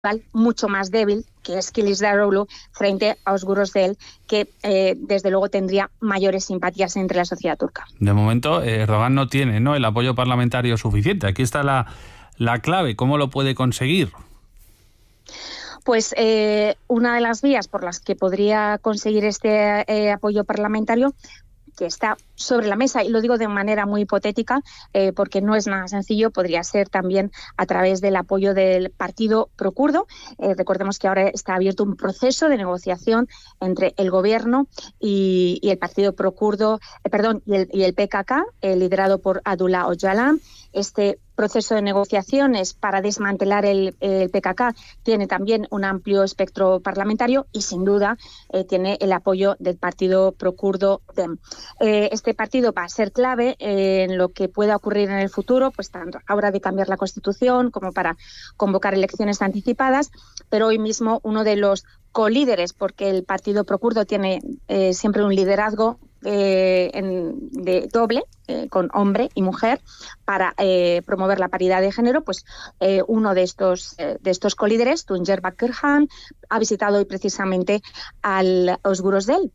mucho más débil, que es Kılıçdaroğlu, frente a Özgür Özel, que desde luego tendría mayores simpatías entre la sociedad turca. De momento, Erdogan no tiene, ¿no?, el apoyo parlamentario suficiente. Aquí está la clave. ¿Cómo lo puede conseguir? Pues una de las vías por las que podría conseguir este apoyo parlamentario, que está sobre la mesa, y lo digo de manera muy hipotética, porque no es nada sencillo, podría ser también a través del apoyo del partido pro-kurdo. Recordemos que ahora está abierto un proceso de negociación entre el gobierno y el partido pro-kurdo, y el PKK, liderado por Abdullah Öcalan. Este proceso de negociaciones para desmantelar el PKK tiene también un amplio espectro parlamentario y sin duda tiene el apoyo del partido pro-kurdo DEM. Este partido va a ser clave en lo que pueda ocurrir en el futuro, pues tanto ahora de cambiar la Constitución como para convocar elecciones anticipadas, pero hoy mismo uno de los colíderes, porque el partido pro-kurdo tiene siempre un liderazgo de doble, con hombre y mujer, para promover la paridad de género, pues uno de estos colíderes, Tuncer Bakırhan, ha visitado hoy precisamente al Özgür Özel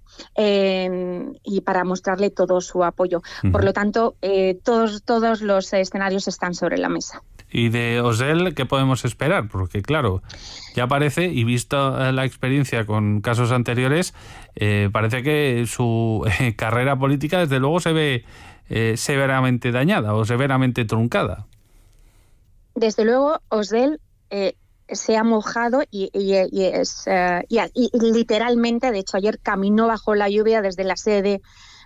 y para mostrarle todo su apoyo. Por lo tanto, todos los escenarios están sobre la mesa. ¿Y de Özel qué podemos esperar? Porque claro, ya parece, y visto la experiencia con casos anteriores, parece que su carrera política desde luego se ve severamente dañada o severamente truncada. Desde luego, Özel se ha mojado y literalmente, de hecho ayer caminó bajo la lluvia desde la sede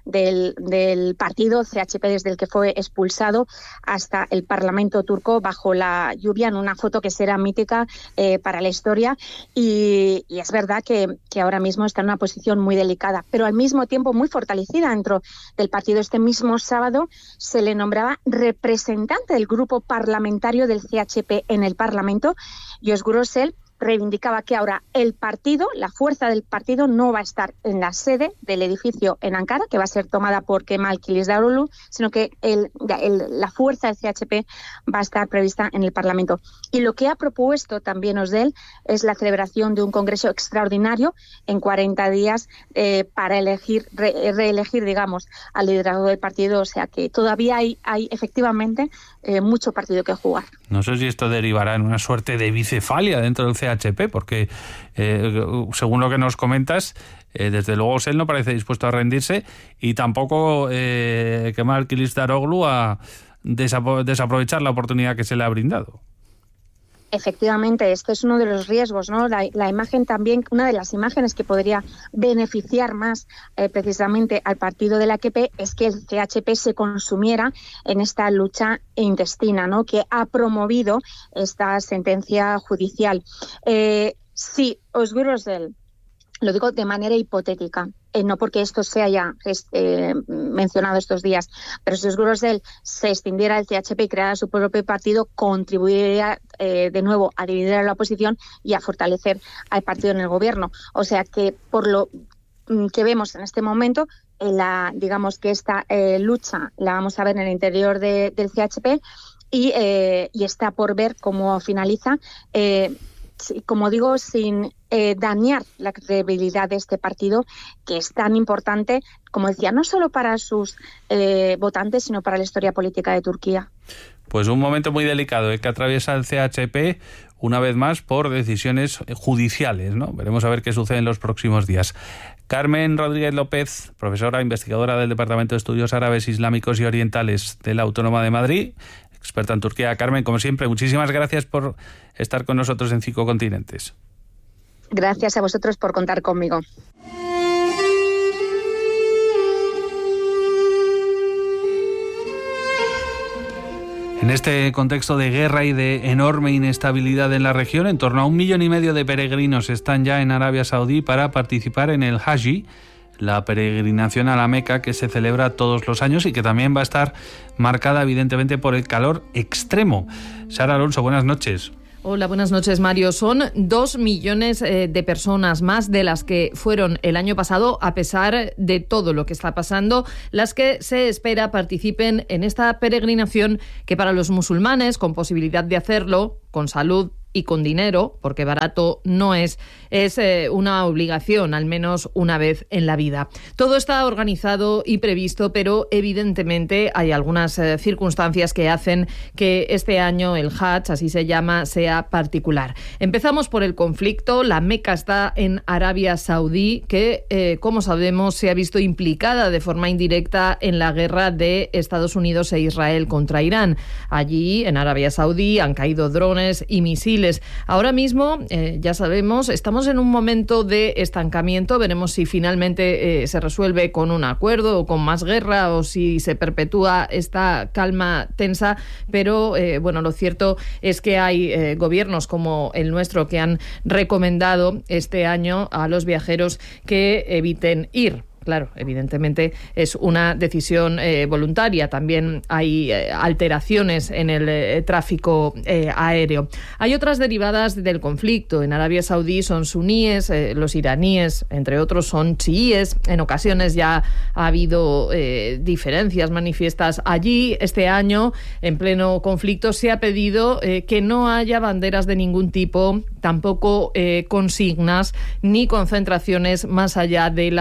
del partido CHP, desde el que fue expulsado, hasta el Parlamento turco bajo la lluvia, en una foto que será mítica para la historia, y es verdad que ahora mismo está en una posición muy delicada, pero al mismo tiempo muy fortalecida dentro del partido. Este mismo sábado se le nombraba representante del grupo parlamentario del CHP en el Parlamento, y Özgür Özel reivindicaba que ahora el partido, la fuerza del partido, no va a estar en la sede del edificio en Ankara, que va a ser tomada por Kemal Kılıçdaroğlu, sino que la fuerza del CHP va a estar prevista en el Parlamento. Y lo que ha propuesto también Özel es la celebración de un congreso extraordinario en 40 días para reelegir, digamos, al liderazgo del partido. O sea que todavía hay efectivamente mucho partido que jugar. No sé si esto derivará en una suerte de bicefalia dentro del CHP, porque según lo que nos comentas, desde luego él no parece dispuesto a rendirse, y tampoco Kemal Kılıçdaroğlu a desaprovechar la oportunidad que se le ha brindado. Efectivamente, esto es uno de los riesgos, ¿no? La imagen también, una de las imágenes que podría beneficiar más precisamente al partido de la AKP es que el CHP se consumiera en esta lucha intestina, ¿no?, que ha promovido esta sentencia judicial. Sí, Özgür Özel, lo digo de manera hipotética, no porque esto se haya mencionado estos días, pero si Özgür Özel se extendiera el CHP y creara su propio partido, contribuiría de nuevo a dividir a la oposición y a fortalecer al partido en el gobierno. O sea que por lo que vemos en este momento, digamos que esta lucha la vamos a ver en el interior del CHP y está por ver cómo finaliza. Como digo, sin dañar la credibilidad de este partido, que es tan importante, como decía, no solo para sus votantes, sino para la historia política de Turquía. Pues un momento muy delicado que atraviesa el CHP, una vez más, por decisiones judiciales, ¿no? Veremos a ver qué sucede en los próximos días. Carmen Rodríguez López, profesora investigadora del Departamento de Estudios Árabes, Islámicos y Orientales de la Autónoma de Madrid, experta en Turquía. Carmen, como siempre, muchísimas gracias por estar con nosotros en 5 Continentes. Gracias a vosotros por contar conmigo. En este contexto de guerra y de enorme inestabilidad en la región, en torno a 1,5 millones de peregrinos están ya en Arabia Saudí para participar en el Hajj, la peregrinación a la Meca, que se celebra todos los años y que también va a estar marcada evidentemente por el calor extremo. Sara Alonso, buenas noches. Hola, buenas noches, Mario. Son 2 millones de personas, más de las que fueron el año pasado, a pesar de todo lo que está pasando, las que se espera participen en esta peregrinación que para los musulmanes, con posibilidad de hacerlo, con salud y con dinero, porque barato no es una obligación, al menos una vez en la vida. Todo está organizado y previsto, pero evidentemente hay algunas circunstancias que hacen que este año el Hajj, así se llama, sea particular. Empezamos por el conflicto. La Meca está en Arabia Saudí, que, como sabemos, se ha visto implicada de forma indirecta en la guerra de Estados Unidos e Israel contra Irán. Allí, en Arabia Saudí, han caído drones y misiles. Ahora mismo, ya sabemos, estamos en un momento de estancamiento. Veremos si finalmente se resuelve con un acuerdo o con más guerra, o si se perpetúa esta calma tensa. Pero, bueno, lo cierto es que hay gobiernos como el nuestro que han recomendado este año a los viajeros que eviten ir. Claro, evidentemente es una decisión voluntaria. También hay alteraciones en el tráfico aéreo. Hay otras derivadas del conflicto. En Arabia Saudí son suníes, los iraníes, entre otros, son chiíes. En ocasiones ya ha habido diferencias manifiestas allí. Este año, en pleno conflicto, se ha pedido que no haya banderas de ningún tipo, tampoco consignas ni concentraciones más allá de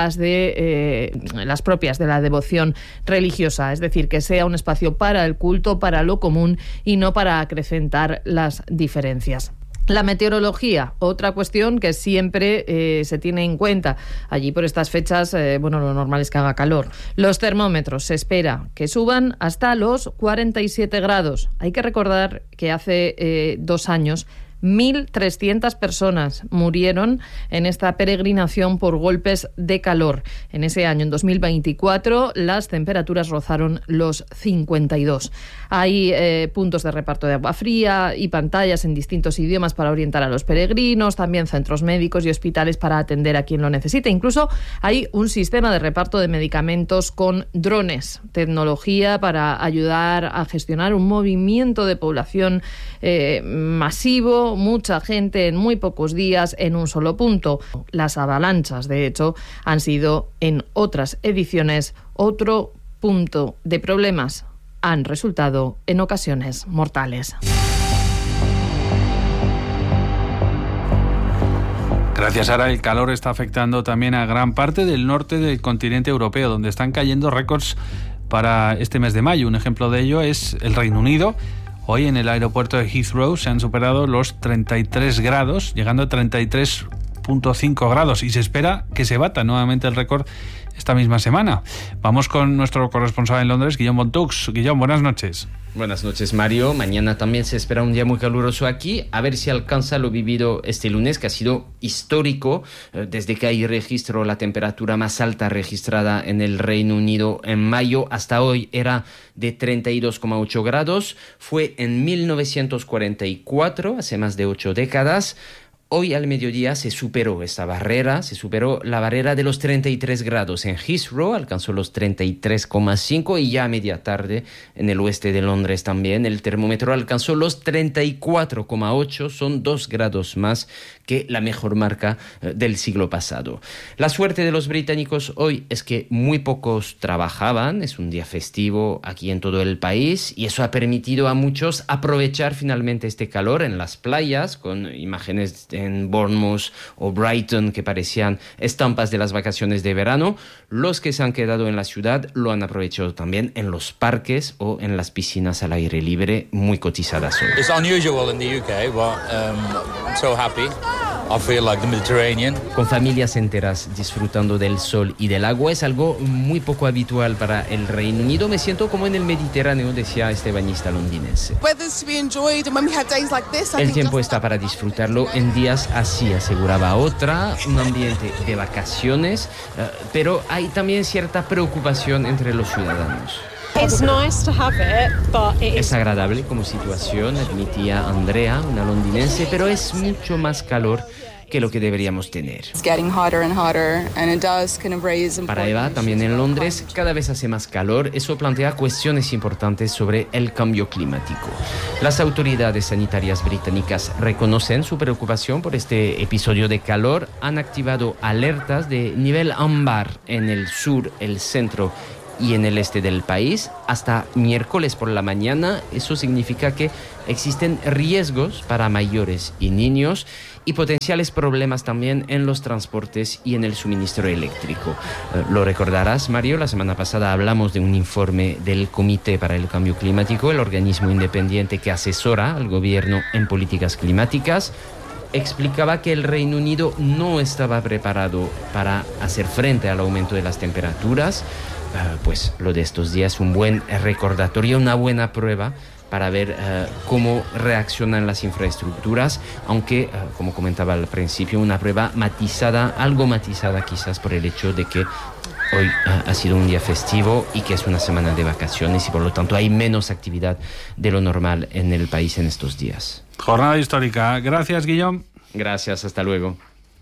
las propias de la devoción religiosa, es decir, que sea un espacio para el culto, para lo común y no para acrecentar las diferencias. La meteorología, otra cuestión que siempre se tiene en cuenta. Allí por estas fechas, lo normal es que haga calor. Los termómetros se espera que suban hasta los 47 grados. Hay que recordar que hace 2 años 1.300 personas murieron en esta peregrinación por golpes de calor. En ese año, en 2024, las temperaturas rozaron los 52. Hay puntos de reparto de agua fría y pantallas en distintos idiomas para orientar a los peregrinos, también centros médicos y hospitales para atender a quien lo necesite. Incluso hay un sistema de reparto de medicamentos con drones, tecnología para ayudar a gestionar un movimiento de población masivo, mucha gente en muy pocos días en un solo punto. Las avalanchas, de hecho, han sido en otras ediciones otro punto de problemas. Han resultado en ocasiones mortales. Gracias, Sara. El calor está afectando también a gran parte del norte del continente europeo, donde están cayendo récords para este mes de mayo. Un ejemplo de ello es el Reino Unido. Hoy en el aeropuerto de Heathrow se han superado los 33 grados, llegando a 33,5 grados, y se espera que se bata nuevamente el récord esta misma semana. Vamos con nuestro corresponsal en Londres, Guillaume Bontux. Guillaume, buenas noches. Buenas noches, Mario. Mañana también se espera un día muy caluroso aquí, a ver si alcanza lo vivido este lunes, que ha sido histórico, desde que hay registro la temperatura más alta registrada en el Reino Unido en mayo. Hasta hoy era de 32,8 grados. Fue en 1944, hace más de 8 décadas. Hoy al mediodía se superó esta barrera, se superó la barrera de los 33 grados en Heathrow, alcanzó los 33,5, y ya a media tarde en el oeste de Londres también el termómetro alcanzó los 34,8, son 2 grados más que la mejor marca del siglo pasado. La suerte de los británicos hoy es que muy pocos trabajaban, es un día festivo aquí en todo el país, y eso ha permitido a muchos aprovechar finalmente este calor en las playas, con imágenes en Bournemouth o Brighton que parecían estampas de las vacaciones de verano. Los que se han quedado en la ciudad lo han aprovechado también en los parques o en las piscinas al aire libre, muy cotizadas hoy. It's unusual in the UK, but I'm so happy. I feel like the Mediterranean. Con familias enteras disfrutando del sol y del agua, es algo muy poco habitual para el Reino Unido. Me siento como en el Mediterráneo, decía este bañista londinense. El tiempo está para disfrutarlo en días así, aseguraba otra, un ambiente de vacaciones, pero hay también cierta preocupación entre los ciudadanos. Es agradable como situación, admitía Andrea, una londinense, pero es mucho más calor que lo que deberíamos tener. Para Eva, también en Londres, cada vez hace más calor. Eso plantea cuestiones importantes sobre el cambio climático. Las autoridades sanitarias británicas reconocen su preocupación por este episodio de calor. Han activado alertas de nivel ámbar en el sur, el centro y en el este del país hasta miércoles por la mañana. Eso significa que existen riesgos para mayores y niños y potenciales problemas también en los transportes y en el suministro eléctrico. Lo recordarás, Mario, la semana pasada hablamos de un informe del Comité para el Cambio Climático, el organismo independiente que asesora al gobierno en políticas climáticas. Explicaba que el Reino Unido no estaba preparado para hacer frente al aumento de las temperaturas. Pues lo de estos días es un buen recordatorio, una buena prueba para ver cómo reaccionan las infraestructuras, aunque, como comentaba al principio, una prueba matizada, algo matizada quizás por el hecho de que hoy ha sido un día festivo y que es una semana de vacaciones y por lo tanto hay menos actividad de lo normal en el país en estos días. Jornada histórica. Gracias, Guillaume. Gracias, hasta luego.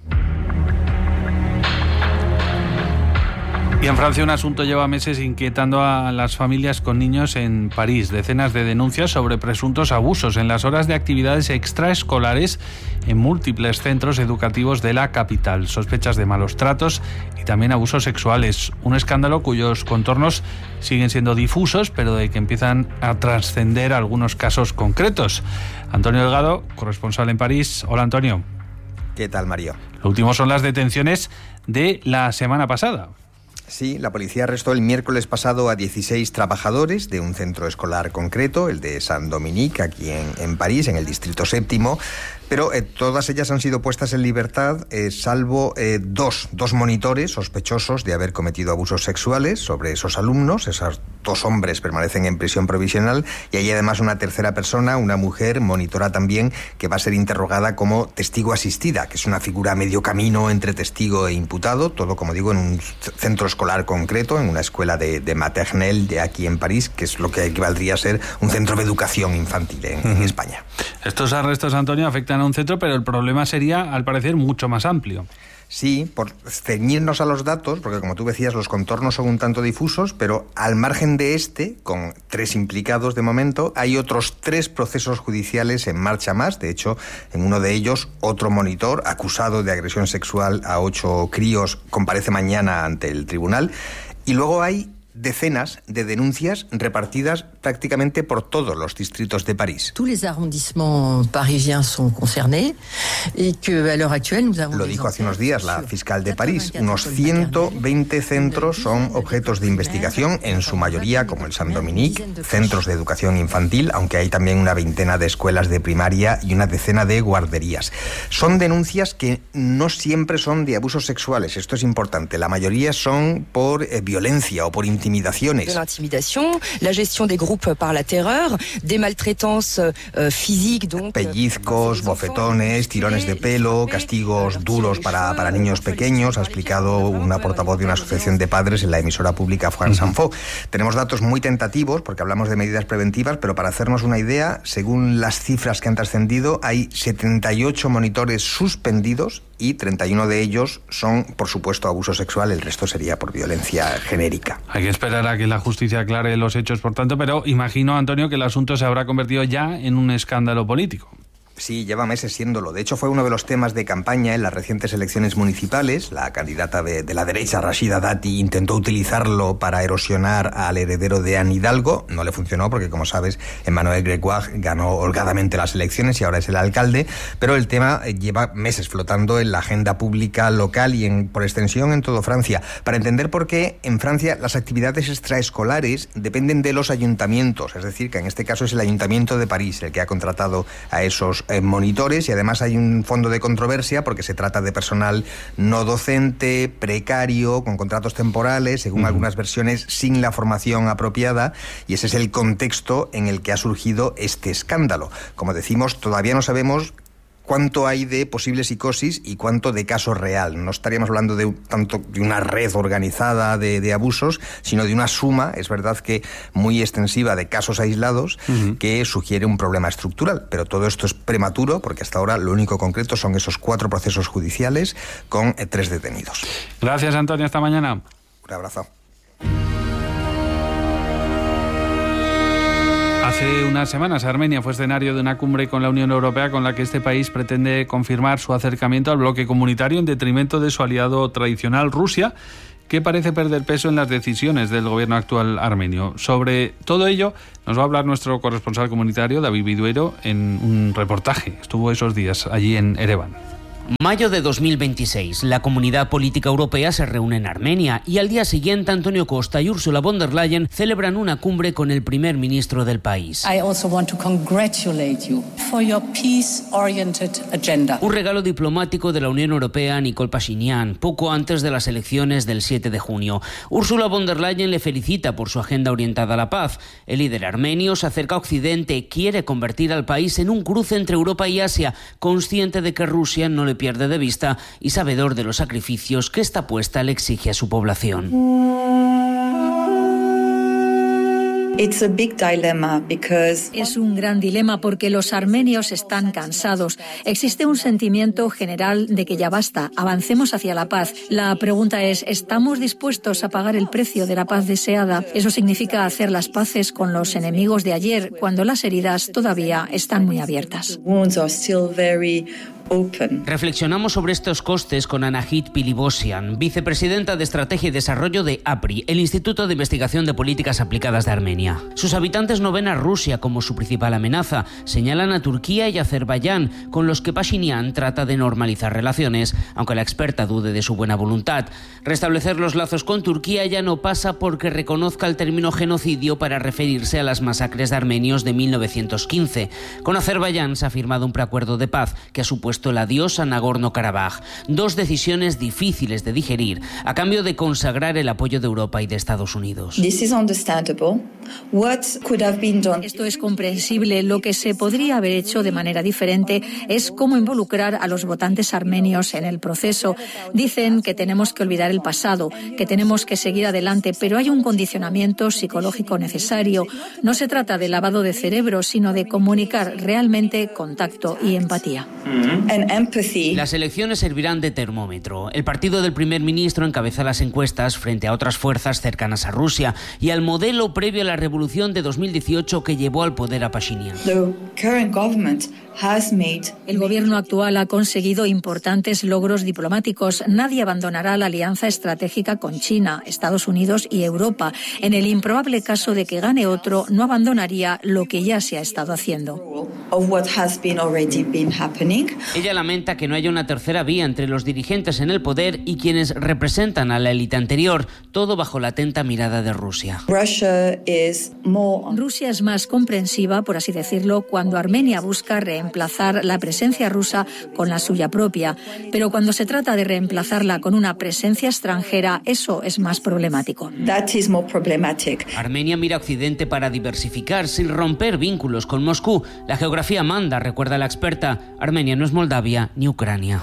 Y en Francia un asunto lleva meses inquietando a las familias con niños en París. Decenas de denuncias sobre presuntos abusos en las horas de actividades extraescolares en múltiples centros educativos de la capital. Sospechas de malos tratos y también abusos sexuales. Un escándalo cuyos contornos siguen siendo difusos, pero de que empiezan a trascender algunos casos concretos. Antonio Delgado, corresponsal en París. Hola, Antonio. ¿Qué tal, Mario? Lo último son las detenciones de la semana pasada. Sí, la policía arrestó el miércoles pasado a 16 trabajadores de un centro escolar concreto, el de Saint-Dominique, aquí en París, en el distrito séptimo, pero todas ellas han sido puestas en libertad, salvo dos monitores sospechosos de haber cometido abusos sexuales sobre esos alumnos. Esos 2 hombres permanecen en prisión provisional y hay además una tercera persona, una mujer, monitora también, que va a ser interrogada como testigo asistida, que es una figura a medio camino entre testigo e imputado, todo, como digo, en un centro escolar concreto, en una escuela de maternelle de aquí en París, que es lo que equivaldría a ser un centro de educación infantil en España. Estos arrestos, Antonio, afectan a un centro, pero el problema sería, al parecer, mucho más amplio. Sí, por ceñirnos a los datos, porque como tú decías, los contornos son un tanto difusos, pero al margen de con 3 implicados de momento, hay otros 3 procesos judiciales en marcha más. De hecho, en uno de ellos, otro monitor acusado de agresión sexual a 8 críos comparece mañana ante el tribunal. Y luego hay decenas de denuncias repartidas prácticamente por todos los distritos de París. Tous les arrondissements parisiens sont concernés et que à l'heure actuelle nous avons. Lo dijo hace unos días la fiscal de París. Unos 120 centros son objetos de investigación, en su mayoría, como el Saint-Dominique, centros de educación infantil, aunque hay también una veintena de escuelas de primaria y una decena de guarderías. Son denuncias que no siempre son de abusos sexuales, esto es importante. La mayoría son por violencia o por intimidaciones. De la intimidación, la gestión de grupos par la terror, de maltraitance physique, donc pellizcos, bofetones, tirones de pelo, castigos duros para niños pequeños, ha explicado una portavoz de una asociación de padres en la emisora pública France Info. Tenemos datos muy tentativos porque hablamos de medidas preventivas, pero para hacernos una idea, según las cifras que han trascendido, hay 78 monitores suspendidos y 31 de ellos son, por supuesto, abuso sexual, el resto sería por violencia genérica. Hay que esperar a que la justicia aclare los hechos, por tanto, pero imagino, Antonio, que el asunto se habrá convertido ya en un escándalo político. Sí, lleva meses siéndolo. De hecho, fue uno de los temas de campaña en las recientes elecciones municipales. La candidata de la derecha, Rachida Dati, intentó utilizarlo para erosionar al heredero de Anne Hidalgo. No le funcionó porque, como sabes, Emmanuel Grégoire ganó holgadamente las elecciones y ahora es el alcalde. Pero el tema lleva meses flotando en la agenda pública local y, por extensión, en toda Francia. Para entender por qué, en Francia las actividades extraescolares dependen de los ayuntamientos. Es decir, que en este caso es el Ayuntamiento de París el que ha contratado a esos monitores, y además hay un fondo de controversia porque se trata de personal no docente, precario, con contratos temporales, según algunas versiones sin la formación apropiada, y ese es el contexto en el que ha surgido este escándalo. Como decimos, todavía no sabemos cuánto hay de posible psicosis y cuánto de caso real. No estaríamos hablando tanto de una red organizada de abusos, sino de una suma, es verdad que muy extensiva, de casos aislados que sugiere un problema estructural. Pero todo esto es prematuro porque hasta ahora lo único concreto son esos 4 procesos judiciales con 3 detenidos. Gracias, Antonio. Hasta mañana. Un abrazo. Hace unas semanas Armenia fue escenario de una cumbre con la Unión Europea con la que este país pretende confirmar su acercamiento al bloque comunitario en detrimento de su aliado tradicional Rusia, que parece perder peso en las decisiones del gobierno actual armenio. Sobre todo ello nos va a hablar nuestro corresponsal comunitario, David Viduero, en un reportaje. Estuvo esos días allí en Ereván. Mayo de 2026, la Comunidad Política Europea se reúne en Armenia y al día siguiente Antonio Costa y Ursula von der Leyen celebran una cumbre con el primer ministro del país. I also want to congratulate you for your peace-oriented agenda. Un regalo diplomático de la Unión Europea a Nikol Pashinyan, poco antes de las elecciones del 7 de junio. Ursula von der Leyen le felicita por su agenda orientada a la paz. El líder armenio se acerca a Occidente, quiere convertir al país en un cruce entre Europa y Asia, consciente de que Rusia no le pierde de vista y sabedor de los sacrificios que esta apuesta le exige a su población. Es un gran dilema porque los armenios están cansados. Existe un sentimiento general de que ya basta, avancemos hacia la paz. La pregunta es, ¿estamos dispuestos a pagar el precio de la paz deseada? Eso significa hacer las paces con los enemigos de ayer, cuando las heridas todavía están muy abiertas. Reflexionamos sobre estos costes con Anahit Pilibosian, vicepresidenta de Estrategia y Desarrollo de APRI, el Instituto de Investigación de Políticas Aplicadas de Armenia. Sus habitantes no ven a Rusia como su principal amenaza, señalan a Turquía y Azerbaiyán, con los que Pashinyan trata de normalizar relaciones, aunque la experta dude de su buena voluntad. Restablecer los lazos con Turquía ya no pasa porque reconozca el término genocidio para referirse a las masacres de armenios de 1915. Con Azerbaiyán se ha firmado un preacuerdo de paz que ha supuesto el adiós a Nagorno-Karabaj. Dos decisiones difíciles de digerir a cambio de consagrar el apoyo de Europa y de Estados Unidos. Esto es comprensible. Lo que se podría haber hecho de manera diferente es cómo involucrar a los votantes armenios en el proceso. Dicen que tenemos que olvidar el pasado, que tenemos que seguir adelante, pero hay un condicionamiento psicológico necesario. No se trata de lavado de cerebro, sino de comunicar realmente contacto y empatía. Las elecciones servirán de termómetro. El partido del primer ministro encabeza las encuestas frente a otras fuerzas cercanas a Rusia y al modelo previo a la revolución de 2018 que llevó al poder a Pashinyan. El gobierno actual ha conseguido importantes logros diplomáticos. Nadie abandonará la alianza estratégica con China, Estados Unidos y Europa. En el improbable caso de que gane otro, no abandonaría lo que ya se ha estado haciendo. Ella lamenta que no haya una tercera vía entre los dirigentes en el poder y quienes representan a la élite anterior, todo bajo la atenta mirada de Rusia. Rusia es más comprensiva, por así decirlo, cuando Armenia busca reemplazar la presencia rusa con la suya propia. Pero cuando se trata de reemplazarla con una presencia extranjera, eso es más problemático. Armenia mira a Occidente para diversificar sin romper vínculos con Moscú. La geografía manda, recuerda la experta. Armenia no es Moldavia ni Ucrania.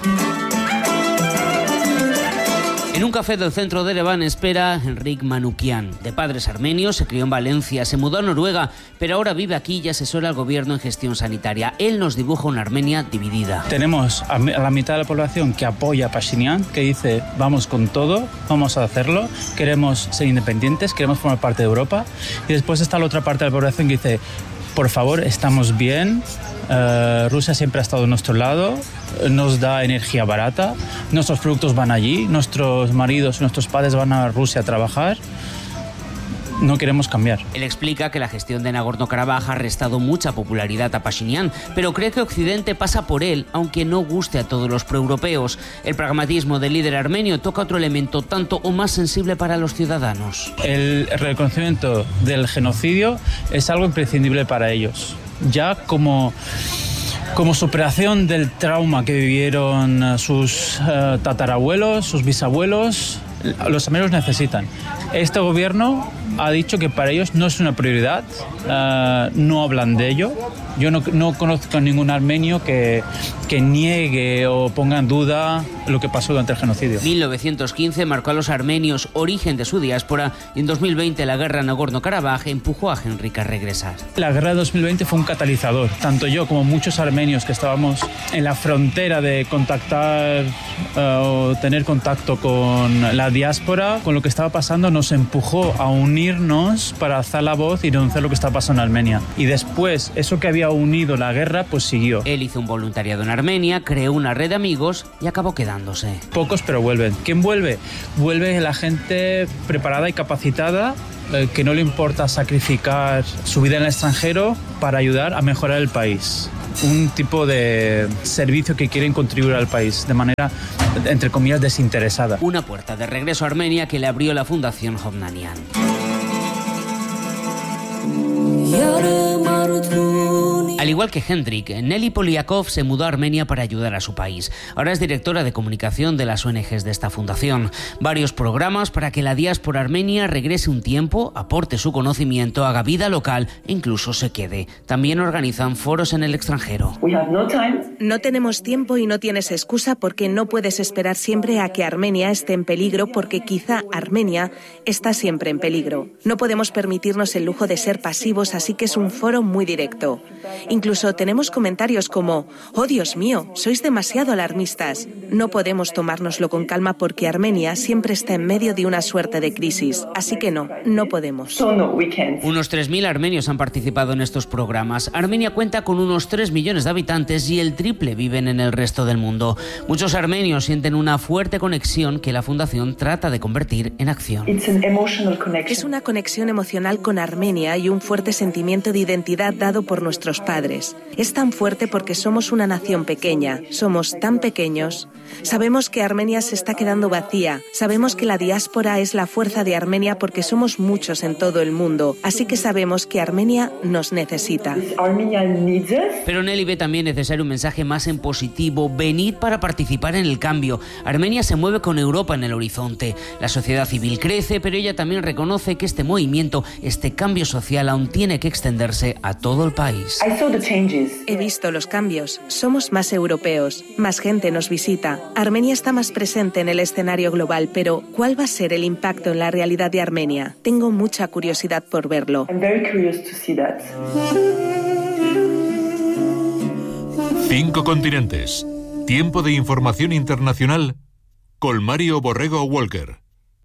En un café del centro de Ereván espera Enric Manukian. De padres armenios, se crió en Valencia, se mudó a Noruega, pero ahora vive aquí y asesora al gobierno en gestión sanitaria. Él nos dibuja una Armenia dividida. Tenemos a la mitad de la población que apoya a Pashinyan, que dice vamos con todo, vamos a hacerlo, queremos ser independientes, queremos formar parte de Europa. Y después está la otra parte de la población que dice por favor, estamos bien, Rusia siempre ha estado a nuestro lado, nos da energía barata, nuestros productos van allí, nuestros maridos, nuestros padres van a Rusia a trabajar. No queremos cambiar. Él explica que la gestión de Nagorno-Karabaj ha restado mucha popularidad a Pashinyan, pero cree que Occidente pasa por él, aunque no guste a todos los proeuropeos. El pragmatismo del líder armenio toca otro elemento tanto o más sensible para los ciudadanos. El reconocimiento del genocidio es algo imprescindible para ellos. Ya como superación del trauma que vivieron sus tatarabuelos, sus bisabuelos, los armenios necesitan. Este gobierno ha dicho que para ellos no es una prioridad, no hablan de ello. Yo no conozco a ningún armenio que niegue o ponga en duda lo que pasó durante el genocidio. 1915 marcó a los armenios, origen de su diáspora, y en 2020 la guerra en Nagorno-Karabaj empujó a Henrik a regresar. La guerra de 2020 fue un catalizador. Tanto yo como muchos armenios que estábamos en la frontera de contactar o tener contacto con la diáspora, con lo que estaba pasando, nos empujó a unirnos para alzar la voz y denunciar lo que estaba pasando en Armenia. Y después, eso que había unido la guerra, pues siguió. Él hizo un voluntariado en Armenia, creó una red de amigos y acabó quedándose. Pocos, pero vuelven. ¿Quién vuelve? Vuelve la gente preparada y capacitada, que no le importa sacrificar su vida en el extranjero para ayudar a mejorar el país. Un tipo de servicio que quieren contribuir al país de manera, entre comillas, desinteresada. Una puerta de regreso a Armenia que le abrió la Fundación Hovnanian. Al igual que Hendrik, Nelly Poliakov se mudó a Armenia para ayudar a su país. Ahora es directora de comunicación de las ONGs de esta fundación. Varios programas para que la diáspora armenia regrese un tiempo, aporte su conocimiento, haga vida local e incluso se quede. También organizan foros en el extranjero. No tenemos tiempo y no tienes excusa porque no puedes esperar siempre a que Armenia esté en peligro porque quizá Armenia está siempre en peligro. No podemos permitirnos el lujo de ser pasivos, así que es un foro muy directo. Incluso tenemos comentarios como: «Oh, Dios mío, sois demasiado alarmistas». No podemos tomárnoslo con calma porque Armenia siempre está en medio de una suerte de crisis. Así que no podemos. Unos 3.000 armenios han participado en estos programas. Armenia cuenta con unos 3 millones de habitantes y el triple viven en el resto del mundo. Muchos armenios sienten una fuerte conexión que la Fundación trata de convertir en acción. Es una conexión emocional con Armenia y un fuerte sentimiento de identidad dado por nuestros padres. Es tan fuerte porque somos una nación pequeña, somos tan pequeños. Sabemos que Armenia se está quedando vacía, sabemos que la diáspora es la fuerza de Armenia porque somos muchos en todo el mundo, así que sabemos que Armenia nos necesita. Pero Nelly ve también necesario un mensaje más en positivo: venid para participar en el cambio. Armenia se mueve con Europa en el horizonte. La sociedad civil crece, pero ella también reconoce que este movimiento, este cambio social aún tiene que extenderse a todo el país. He visto los cambios. Somos más europeos, más gente nos visita. Armenia está más presente en el escenario global, pero ¿cuál va a ser el impacto en la realidad de Armenia? Tengo mucha curiosidad por verlo. 5 continentes. Tiempo de información internacional con Mario Borrego Walker.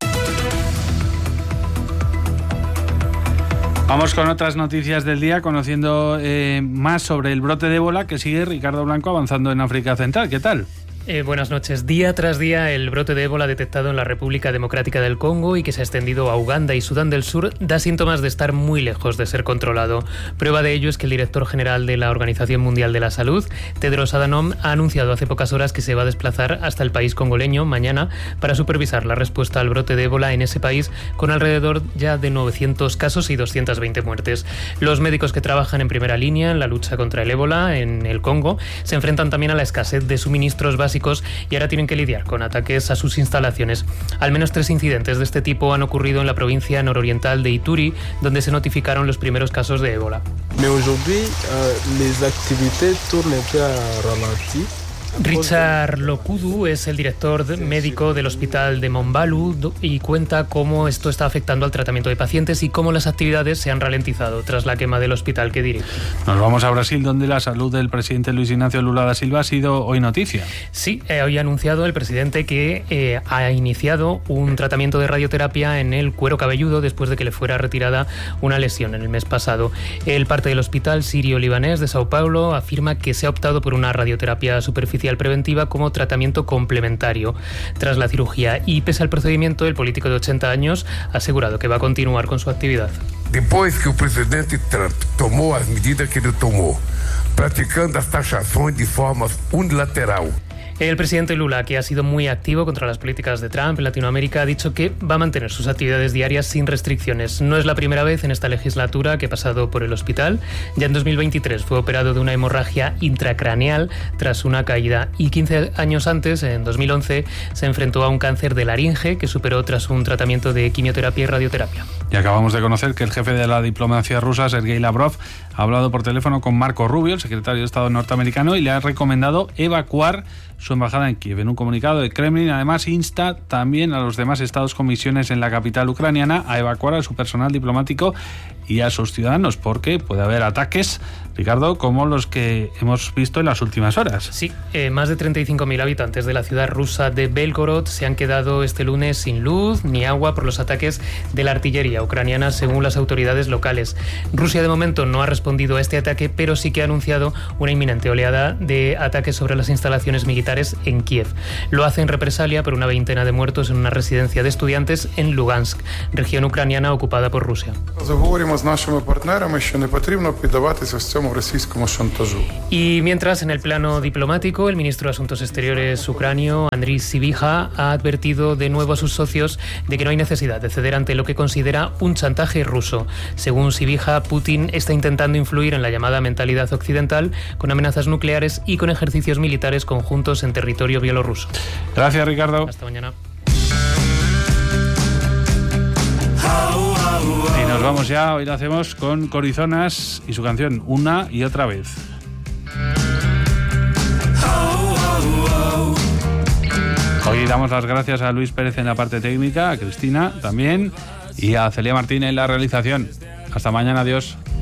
Vamos con otras noticias del día, conociendo más sobre el brote de ébola que sigue Ricardo Blanco avanzando en África Central. ¿Qué tal? Buenas noches. Día tras día, el brote de ébola detectado en la República Democrática del Congo y que se ha extendido a Uganda y Sudán del Sur da síntomas de estar muy lejos de ser controlado. Prueba de ello es que el director general de la Organización Mundial de la Salud, Tedros Adhanom, ha anunciado hace pocas horas que se va a desplazar hasta el país congoleño mañana para supervisar la respuesta al brote de ébola en ese país, con alrededor ya de 900 casos y 220 muertes. Los médicos que trabajan en primera línea en la lucha contra el ébola en el Congo se enfrentan también a la escasez de suministros básicos y ahora tienen que lidiar con ataques a sus instalaciones. Al menos 3 incidentes de este tipo han ocurrido en la provincia nororiental de Ituri, donde se notificaron los primeros casos de ébola. Richard Lokudu es el director médico del hospital de Mombalu y cuenta cómo esto está afectando al tratamiento de pacientes y cómo las actividades se han ralentizado tras la quema del hospital que dirige. Nos vamos a Brasil, donde la salud del presidente Luis Ignacio Lula da Silva ha sido hoy noticia. Sí, hoy ha anunciado el presidente que ha iniciado un tratamiento de radioterapia en el cuero cabelludo después de que le fuera retirada una lesión en el mes pasado. El parte del hospital sirio-libanés de Sao Paulo afirma que se ha optado por una radioterapia superficial preventiva como tratamiento complementario tras la cirugía, y pese al procedimiento, el político de 80 años ha asegurado que va a continuar con su actividad. Depois que o presidente Trump tomou as medidas que ele tomou, praticando as taxações de forma unilateral. El presidente Lula, que ha sido muy activo contra las políticas de Trump en Latinoamérica, ha dicho que va a mantener sus actividades diarias sin restricciones. No es la primera vez en esta legislatura que ha pasado por el hospital. Ya en 2023 fue operado de una hemorragia intracraneal tras una caída y 15 años antes, en 2011, se enfrentó a un cáncer de laringe que superó tras un tratamiento de quimioterapia y radioterapia. Y acabamos de conocer que el jefe de la diplomacia rusa, Sergei Lavrov, ha hablado por teléfono con Marco Rubio, el secretario de Estado norteamericano, y le ha recomendado evacuar su embajada en Kiev. En un comunicado, el Kremlin además insta también a los demás estados con misiones en la capital ucraniana a evacuar a su personal diplomático y a sus ciudadanos, porque puede haber ataques, Ricardo, como los que hemos visto en las últimas horas. Sí, más de 35.000 habitantes de la ciudad rusa de Belgorod se han quedado este lunes sin luz ni agua por los ataques de la artillería ucraniana, según las autoridades locales. Rusia de momento no ha respondido a este ataque, pero sí que ha anunciado una inminente oleada de ataques sobre las instalaciones militares en Kiev. Lo hace en represalia por una veintena de muertos en una residencia de estudiantes en Lugansk, región ucraniana ocupada por Rusia. Y mientras, en el plano diplomático, el ministro de Asuntos Exteriores ucranio, Andriy Sybiha, ha advertido de nuevo a sus socios de que no hay necesidad de ceder ante lo que considera un chantaje ruso. Según Sybiha, Putin está intentando influir en la llamada mentalidad occidental con amenazas nucleares y con ejercicios militares conjuntos en territorio bielorruso. Gracias, Ricardo. Hasta mañana. Y nos vamos ya, hoy lo hacemos con Corizonas y su canción Una y Otra Vez. Hoy damos las gracias a Luis Pérez en la parte técnica, a Cristina también y a Celia Martín en la realización. Hasta mañana, adiós.